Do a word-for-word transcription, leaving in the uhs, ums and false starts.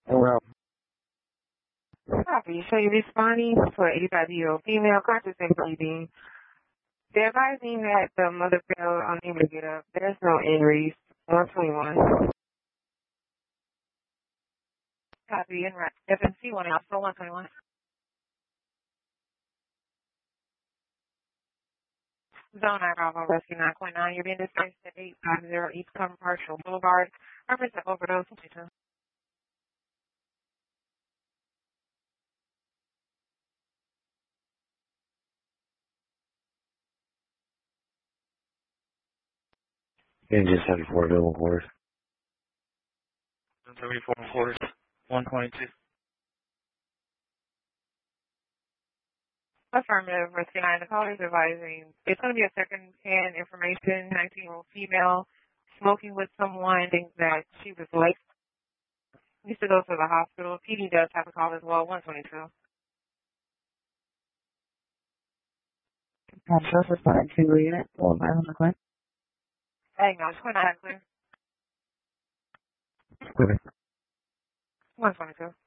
Well, Copy. So you're responding for an eighty-five-year-old female conscious and bleeding. They're advising that the mother fell unable to get up. There's no injuries. one twenty-one. Copy. And right. F M C one also one twenty-one. Zone nine Bravo Rescue nine point nine. You're being dispatched at eight fifty East Commercial Boulevard. Reference to overdose. twenty-two. Engine seventy-four Bill quarters. seventy-four quarters, one twenty-two. Affirmative. Rescue nine. The call is advising. It's going to be a second-hand information. nineteen-year-old female smoking with someone. Thinks that she was late. Needs to go to the hospital. P D does have a call as well. one twenty-two. I'm just responding to the unit. Well, my on the clip. Hang on. twenty-nine clear. Okay. one twenty-two.